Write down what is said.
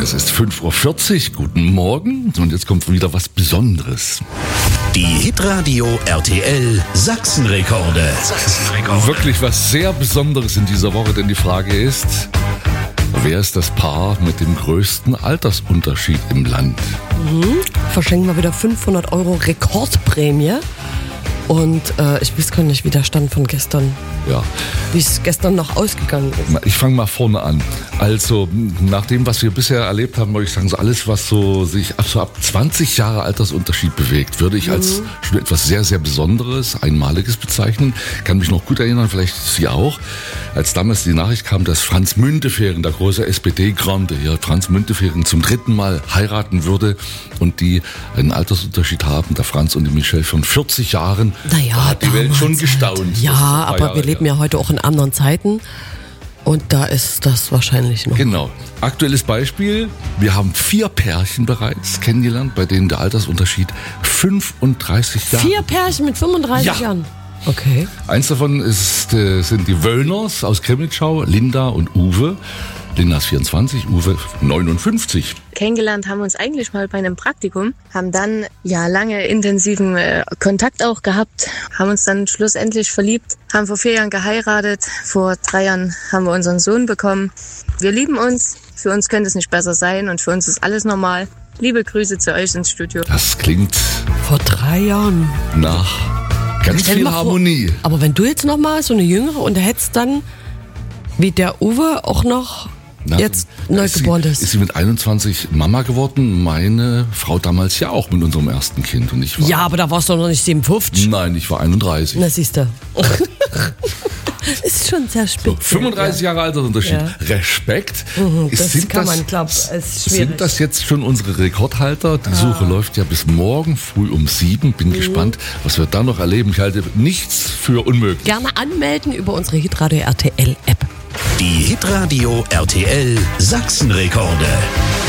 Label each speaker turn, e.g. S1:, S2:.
S1: Es ist 5:40 Uhr, guten Morgen und jetzt kommt wieder was Besonderes.
S2: Die Hitradio RTL Sachsenrekorde.
S1: Wirklich was sehr Besonderes in dieser Woche, denn die Frage ist, wer ist das Paar mit dem größten Altersunterschied im Land?
S3: Verschenken wir wieder 500 € Rekordprämie. Und ich weiß gar nicht, wie der Stand von gestern,
S1: Ja,
S3: wie es gestern noch ausgegangen ist.
S1: ich fange mal vorne an. Also, nach dem, was wir bisher erlebt haben, würde ich sagen, so alles, was so sich ab 20 Jahre Altersunterschied bewegt, würde ich als schon etwas sehr, sehr Besonderes, Einmaliges bezeichnen. Kann mich noch gut erinnern, vielleicht Sie auch, als damals die Nachricht kam, dass Franz Müntefering, der große SPD-Grande, hier Franz Müntefering zum 3. Mal heiraten würde und die einen Altersunterschied haben, der Franz und die Michelle von 40 Jahren.
S3: Naja,
S1: da hat die Welt schon
S3: damals
S1: gestaunt.
S3: halt.
S1: Das ist
S3: Ja,
S1: ein paar
S3: aber
S1: Jahre
S3: wir leben
S1: her.
S3: ja heute auch in anderen Zeiten. Und da ist das wahrscheinlich noch.
S1: Genau. Aktuelles Beispiel. Wir haben 4 Pärchen bereits kennengelernt, bei denen der Altersunterschied 35 Jahre.
S3: 4 Pärchen mit 35
S1: Ja.
S3: Jahren. Okay.
S1: Eins davon sind die Wöllners aus Krimitschau, Linda und Uwe. Linda ist 24, Uwe 59.
S4: Kennengelernt haben wir uns eigentlich mal bei einem Praktikum, haben dann ja lange intensiven Kontakt auch gehabt, haben uns dann schlussendlich verliebt, haben vor 4 Jahren geheiratet, vor 3 Jahren haben wir unseren Sohn bekommen. Wir lieben uns, für uns könnte es nicht besser sein und für uns ist alles normal. Liebe Grüße zu euch ins Studio.
S1: Das klingt
S3: Vor 3 Jahren.
S1: nach ganz
S3: Stell dir
S1: viel
S3: mal vor,
S1: Harmonie.
S3: Aber wenn du jetzt noch mal so eine Jüngere und hättest dann, wie der Uwe auch noch
S1: Na,
S3: jetzt neugeboren
S1: ist sie mit 21 Mama geworden, meine Frau damals ja auch mit unserem ersten Kind. Und ich war,
S3: Ja, aber da warst du noch nicht 57.
S1: Nein, ich war 31.
S3: Na, siehst du. Ist schon sehr spitze.
S1: 35 Jahre Altersunterschied.
S3: Ja.
S1: Respekt.
S3: Das kann man, glaub, ist schwierig.
S1: Sind das jetzt schon unsere Rekordhalter? Die Suche läuft ja bis morgen früh um 7. Bin gespannt, was wir da noch erleben. Ich halte nichts für unmöglich.
S3: Gerne anmelden über unsere Hitradio RTL App.
S2: Die Hitradio RTL Sachsenrekorde.